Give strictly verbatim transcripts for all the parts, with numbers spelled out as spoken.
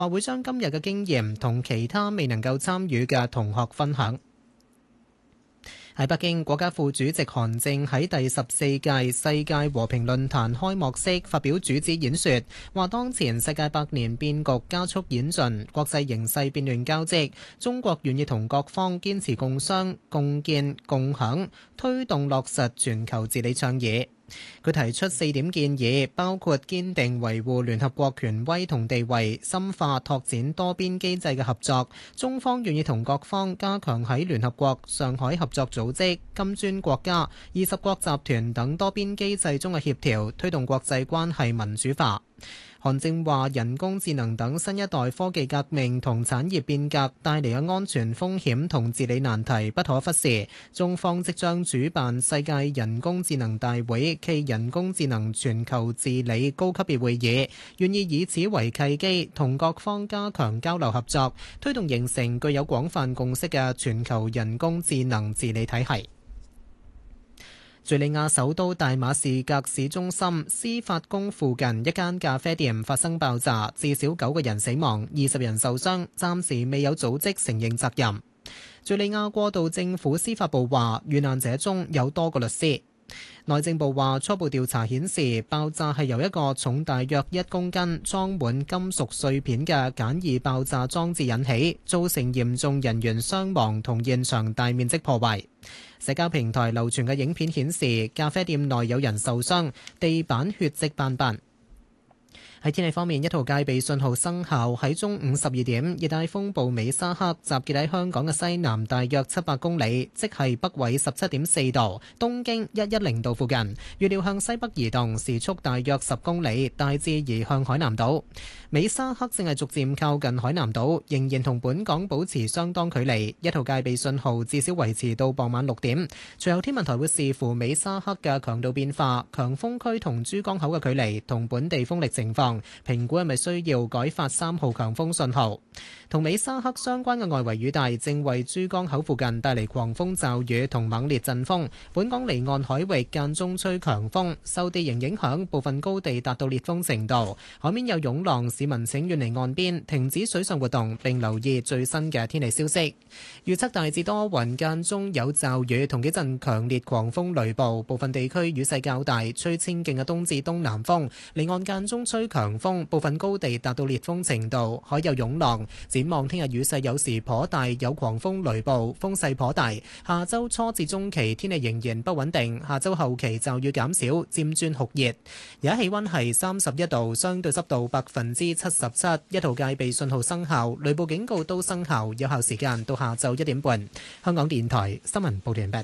話會將今日嘅經驗同其他未能夠參與嘅同學分享。喺北京，國家副主席韓正喺第十四屆世界和平論壇開幕式發表主旨演說，話當前世界百年變局加速演進，國際形勢變亂交織，中國願意同各方堅持共商、共建、共享，推動落實全球治理倡議。佢提出四點建議，包括堅定維護聯合國權威同地位，深化拓展多邊機制嘅合作。中方願意同各方加強喺聯合國、上海合作組織、金磚國家、二十國集團等多邊機制中嘅協調，推動國際關係民主化。韓正話：人工智能等新一代科技革命同產業變革帶嚟嘅安全風險同治理難題不可忽視。中方即將主辦世界人工智能大會暨人工智能全球治理高級別會議，願意以此為契機，同各方加強交流合作，推動形成具有廣泛共識嘅全球人工智能治理體系。敘利亞首都大馬士革市中心司法宮附近一間咖啡店發生爆炸，至少九個人死亡，二十人受傷，暫時未有組織承認責任。敘利亞過渡政府司法部話，遇難者中有多個律師。內政部話，初步調查顯示，爆炸係由一個重大約一公斤、裝滿金屬碎片嘅簡易爆炸裝置引起，造成嚴重人員傷亡同現場大面積破壞。社交平台流傳嘅影片顯示，咖啡店內有人受傷，地板血跡斑斑。喺天氣方面，一號戒備信號生效。喺中午十二點，熱帶風暴美沙克集結喺香港嘅西南大約七百公里，即係北緯十七點四度、東經一一零度附近。預料向西北移動，時速大約十公里，大致移向海南島。美沙克正係逐漸靠近海南島，仍然同本港保持相當距離。一號戒備信號至少維持到傍晚六點。隨後天文台會視乎美沙克嘅強度變化、強風區同珠江口嘅距離同本地風力情況，評估係咪需要改發三號強風信號。同美沙克相關嘅外圍雨帶正為珠江口附近帶嚟狂風驟雨同猛烈陣風，本港離岸海域間中吹強風，受地形影響，部分高地達到烈風程度，海面有湧浪，市民請遠離岸邊，停止水上活動，並留意最新嘅天氣消息。預測大致多雲，間中有驟雨同幾陣強烈狂風雷暴，部分地區雨勢較大，吹清勁嘅東至東南風，離岸間中吹強風，部分高地達到烈風程度，海有湧浪。展望聽日雨勢有時頗大，有狂風雷暴，風勢頗大。下周初至中期天氣仍然不穩定，下周後期驟雨減少，漸轉酷熱。而家氣溫係三十一度，相對濕度百分之七十七，一號戒備信號生效，雷暴警告都生效，有效時間到下晝一點半。香港電台新聞報道完畢。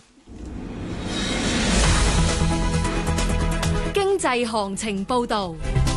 經濟行情報道。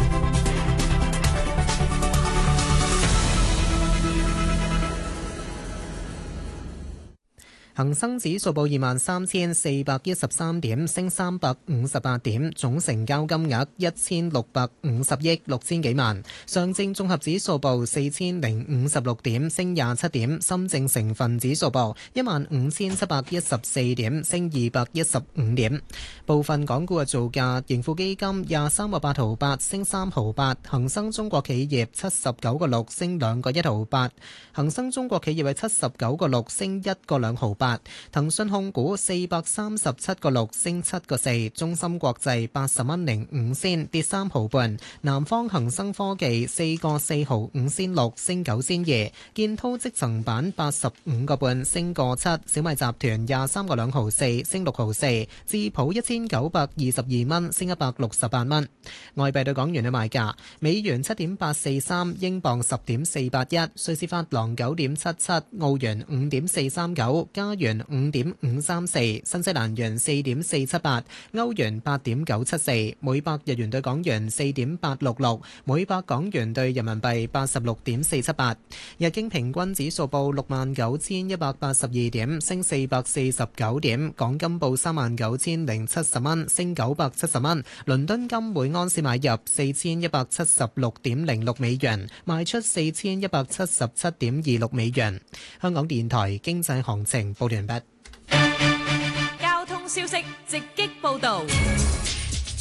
恒生指數報二萬三千四百一十三點，升三百五十八點，總成交金額一千六百五十億六千幾萬。上證綜合指數報四千零五十六點，升廿七點。深證成分指數報一萬五千七百一十四點，升二百一十五點。部分港股嘅造價：盈富基金廿三個八毫八，升三毫八；恒生中國企業七十九個六，升兩個一毫八；恒生中國企業係七十九個六，升一個兩毫八。騰訊控股四百三十七個六，升七個四；中芯國際八十蚊零五仙，跌三毫半；南方恒生科技四個四毫五仙六，升九仙二；建滔積層板八十五個半，升個七；小米集團廿三個兩毫四，升六毫四；智普一千九百二十二蚊，升一百六十八蚊。外幣對港元嘅賣價：美元七點八四三，英鎊十點四八一，瑞士法郎九點七七，澳元五點四三九，加元五點五三四，新西蘭元四點四七八，歐元八點九七四，每百日元對港元四點八六六，每百港元對人民幣八十六點四七八。日經平均指數報六萬九千一百八十二點，升四百四十九點。港金報三萬九千零七十蚊，升九百七十蚊。倫敦金每安士買入四千一百七十六點零六美元，賣出四千一百七十七點二六美元。香港電台經濟行情報完畢。 交通消息直擊報道。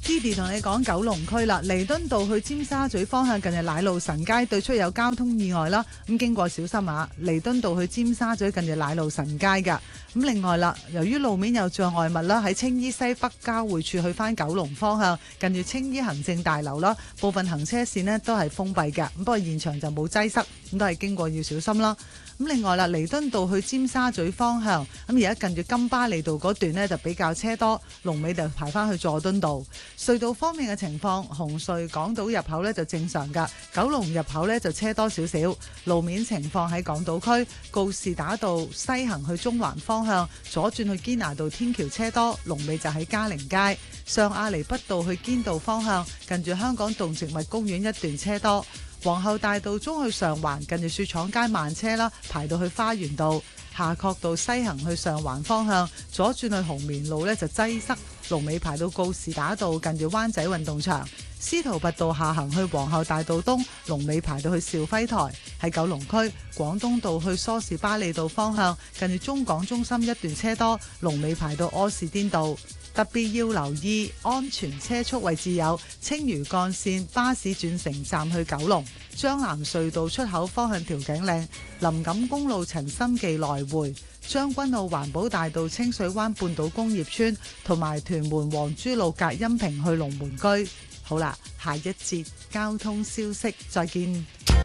Didi 同你講九龍區啦，彌敦道去尖沙咀方向近日奶路臣街對出有交通意外啦，咁經過小心啊！彌敦道去尖沙咀近日奶路臣街㗎。咁另外啦，由於路面有障礙物啦，喺青衣西北交匯處去返九龍方向，近住青衣行政大樓啦，部分行車線呢都係封閉嘅。咁不過現場就冇擠塞，咁都係經過要小心啦。咁另外啦，彌敦道去尖沙咀方向，咁而家近住金巴利道嗰段呢就比較車多，龍尾就排返去佐敦道。隧道方面嘅情況，紅隧港島入口呢就正常㗎，九龍入口呢就車多少少。路面情況喺港島區，告士打道西行去中環方向，左轉去堅拿道天橋車多，龍尾就喺嘉寧街。上亞厘畢道去堅道方向，近住香港動植物公園一段車多。皇后大道中去上環，近住雪廠街慢車啦，排到去花園道。夏慤道西行去上環方向，左轉去紅棉路呢就擠塞，龍尾排到告士打道近住灣仔運動場。司徒拔道下行去皇后大道東，龍尾排到去兆輝台。喺九龍區，廣東道去梳士巴利道方向，近住中港中心一段車多，龍尾排到柯士甸道。特別要留意安全車速位置有青嶼幹線巴士轉乘站去九龍、將藍隧道出口方向調景嶺、林錦公路陳心記來回、將軍澳環保大道清水灣半島工業村同埋屯門黃珠路隔音屏去龍門居。好啦，下一節交通消息再見。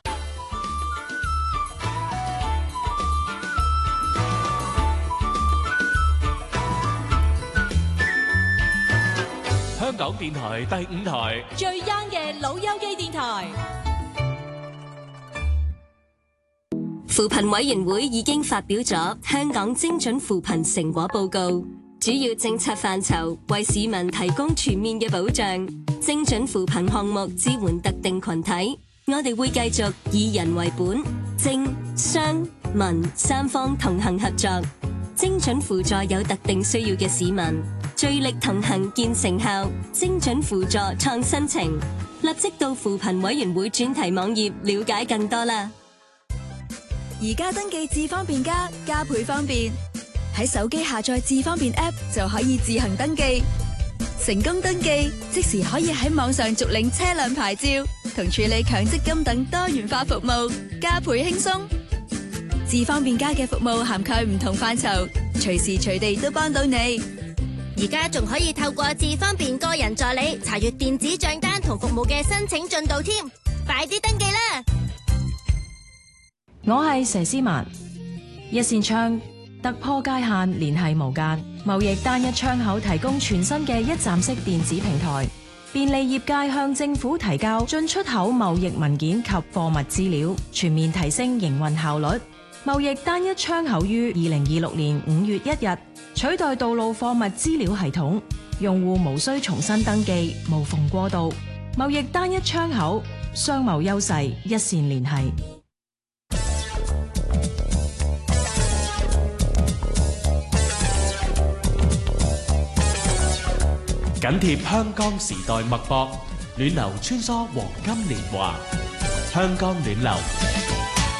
香港電台第五台最 young 嘅老友記電台。 扶貧委員會已經發表咗香港精準扶貧成果報告，主要政策範疇為市民提供全面嘅保障。精準扶貧項目支援特定群體，我哋會繼續以人為本，政、商、民三方同行合作，精準輔助有特定需要嘅市民，聚力同行見成效，精準輔助創新程。立即到扶貧委員會專題網頁了解更多啦。 而家登記智方便加，加倍方便。喺手機下載智方便 App 就可以自行登記，成功登記即時可以喺網上續領車輛牌照同處理強積金等多元化服務，加倍輕鬆。智方便加嘅服務涵蓋唔同範疇，隨時隨地都幫到你。 而家仲可以透過智方便個人助理查閱電子賬單同服務嘅申請進度添，快啲登記啦！ 我係佘詩曼，一線窗突破界限，聯繫無間，貿易單一窗口提供全新嘅一站式電子平台，便利業界向政府提交進出口貿易文件及貨物資料，全面提升營運效率。貿易單一窗口於二零二六年五月一日取代道路貨物資料系統，用戶無需重新登記，無縫過渡。貿易單一窗口，商貿優勢一線聯繫。 緊貼香港時代脈搏，暖流穿梭黃金年華，香港暖流。